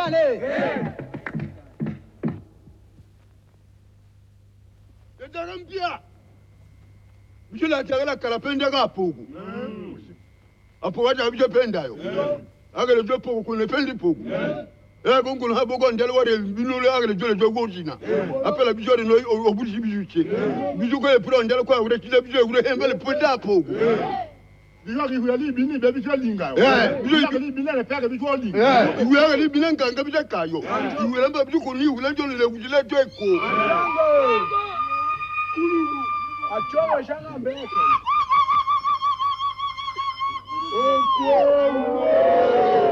Vale. Mpia. Mjula chagala kalapenda kapugu. Apo wacha bijo penda yo. Agale jo pugu kune pendi pugu. Gongo habo go ndele wore binule agale jole jogo jina. Apela bijo no obuji bijuche. Bijo ko e pro ndele ko awure kile bijo awure hembele penda pugu. Bijo ki huyali bini be bijo linga yo. Bijo ki bini le pega bijo linga. Huyali bini nganga bijo kayo. Huyali bijo ko ni huyali jole le ujile jo eko. Achora jana mbele.